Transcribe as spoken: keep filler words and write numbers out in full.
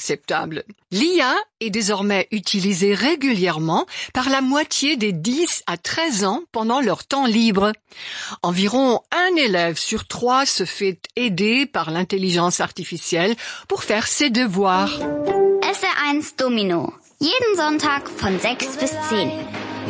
acceptable. L'I A est désormais utilisée régulièrement par la moitié des dix à treize ans pendant leur temps libre. Environ un élève sur trois se fait aider par l'intelligence artificielle pour faire ses devoirs. S R eins Domino. Jeden Sonntag von sechs bis zehn.